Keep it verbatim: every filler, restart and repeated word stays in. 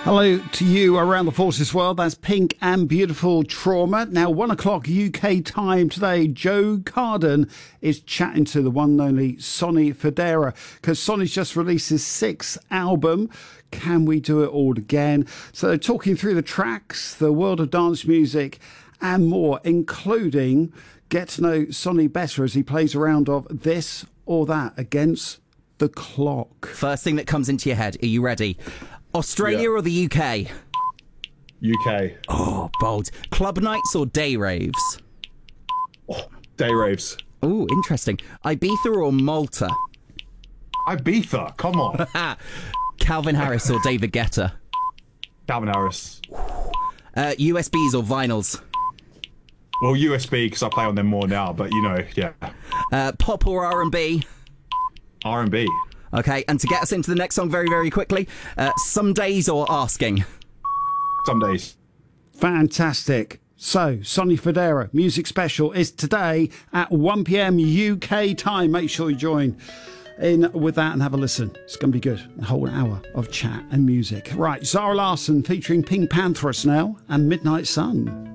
Hello to you around the Forces world. That's Pink and Beautiful Trauma. Now, one o'clock U K time today, Joe Carden is chatting to the one and only Sonny Fodera, because Sonny's just released his sixth album, Can We Do It All Again? So they're talking through the tracks, the world of dance music and more, including get to know Sonny better as he plays a round of This or That against the Clock. First thing that comes into your head, are you ready? Australia Yeah. or the U K? U K. Oh, bold. Club nights or day raves? Oh, day raves. Oh, interesting. Ibiza or Malta? Ibiza, come on. Calvin Harris or David Guetta? Calvin Harris. Uh, U S Bs or vinyls? Well, U S B, because I play on them more now, but you know, yeah. Uh, pop or R and B? R and B. Okay, and to get us into the next song very, very quickly, uh, Some Days or Asking? Some days. Fantastic. So, Sonny Fodera Music Special is today at one p.m. U K time. Make sure you join in with that and have a listen. It's going to be good. A whole hour of chat and music. Right, Zara Larsson featuring Pink Panthers now and Midnight Sun.